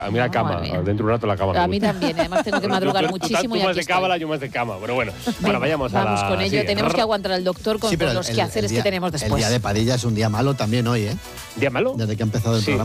A mí la cama, dentro de un rato la cama. A mí también, además tengo que madrugar muchísimo. Tú más de cábala, yo más de cama, pero bueno. Bueno, vamos con ello. siguiente. Tenemos que aguantar al doctor con los quehaceres que tenemos después. El día de Padilla es un día malo también hoy, ¿eh? ¿Día malo? Desde que ha empezado el programa.